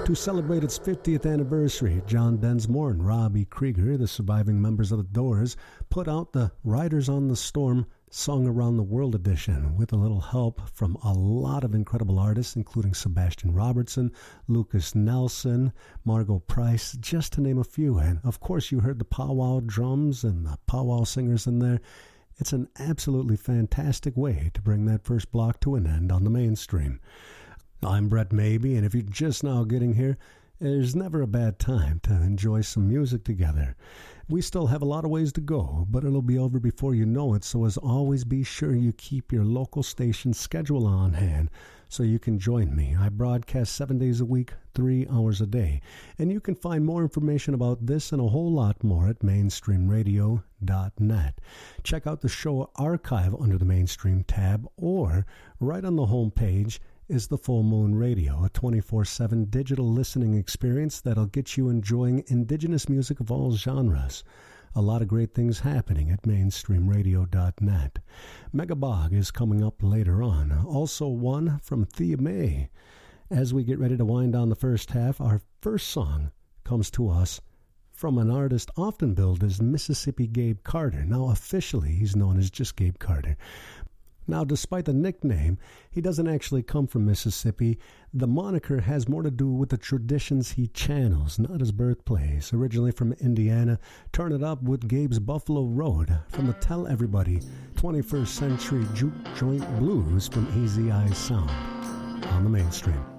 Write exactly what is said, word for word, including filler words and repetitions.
To celebrate its fiftieth anniversary, John Densmore and Robbie Krieger, the surviving members of the Doors, put out the Riders on the Storm Song Around the World edition with a little help from a lot of incredible artists, including Sebastian Robertson, Lucas Nelson, Margot Price, just to name a few. And of course, you heard the powwow drums and the powwow singers in there. It's an absolutely fantastic way to bring that first block to an end on the mainstream. I'm Brett Maybe, and if you're just now getting here, there's never a bad time to enjoy some music together. We still have a lot of ways to go, but it'll be over before you know it, so as always, be sure you keep your local station schedule on hand so you can join me. I broadcast seven days a week, three hours a day, and you can find more information about this and a whole lot more at mainstream radio dot net. Check out the show archive under the Mainstream tab, or right on the home page is the Full Moon Radio, a twenty-four seven digital listening experience that'll get you enjoying indigenous music of all genres. A lot of great things happening at mainstream radio dot net. Megabog is coming up later on. Also one from Thea May. As we get ready to wind down the first half, our first song comes to us from an artist often billed as Mississippi Gabe Carter. Now officially he's known as just Gabe Carter. Now, despite the nickname, he doesn't actually come from Mississippi. The moniker has more to do with the traditions he channels, not his birthplace. Originally from Indiana, turn it up with Gabe's Buffalo Road from the Tell Everybody twenty-first Century Juke Joint Blues from Easy Eyes Sound on the Mainstream.